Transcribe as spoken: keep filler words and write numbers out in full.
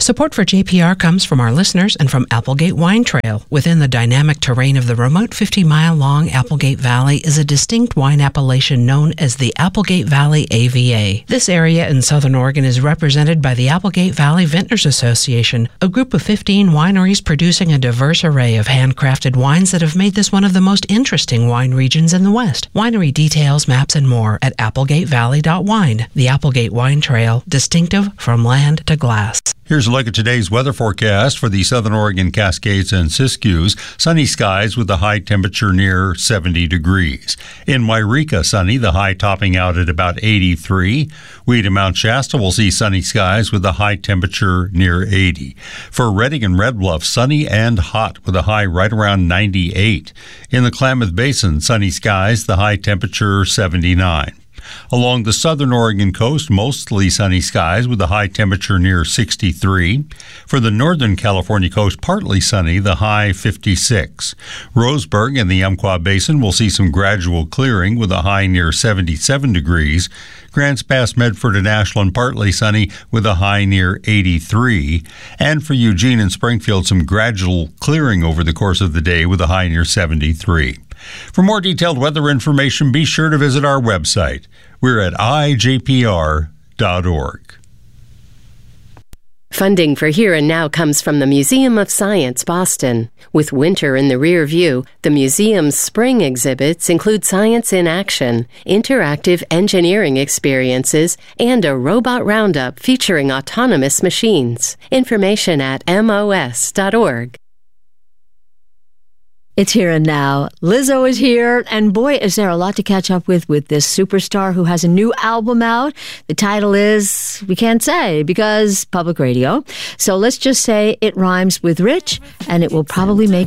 Support for J P R comes from our listeners and from Applegate Wine Trail. Within the dynamic terrain of the remote fifty-mile-long Applegate Valley is a distinct wine appellation known as the Applegate Valley A V A. This area in southern Oregon is represented by the Applegate Valley Vintners Association, a group of fifteen wineries producing a diverse array of handcrafted wines that have made this one of the most interesting wine regions in the West. Winery details, maps, and more at applegate valley dot wine. The Applegate Wine Trail, distinctive from land to glass. Here's a look at today's weather forecast for the Southern Oregon Cascades and Siskiyous. Sunny skies with a high temperature near seventy degrees. In Wairika, sunny, the high topping out at about eighty-three. We to Mount Shasta will see sunny skies with a high temperature near eighty. For Redding and Red Bluff, sunny and hot with a high right around ninety-eight. In the Klamath Basin, sunny skies, the high temperature seventy-nine. Along the southern Oregon coast, mostly sunny skies with a high temperature near sixty-three. For the northern California coast, partly sunny, the high fifty-six. Roseburg and the Umpqua Basin will see some gradual clearing with a high near seventy-seven degrees. Grants Pass, Medford, and Ashland, partly sunny with a high near eighty-three. And for Eugene and Springfield, some gradual clearing over the course of the day with a high near seventy-three. For more detailed weather information, be sure to visit our website. We're at i j p r dot org. Funding for Here and Now comes from the Museum of Science, Boston. With winter in the rear view, the museum's spring exhibits include science in action, interactive engineering experiences, and a robot roundup featuring autonomous machines. Information at m o s dot org. It's Here and Now. Lizzo is here, and boy, is there a lot to catch up with with this superstar who has a new album out. The title is, we can't say, because public radio. So let's just say it rhymes with rich, and it will probably make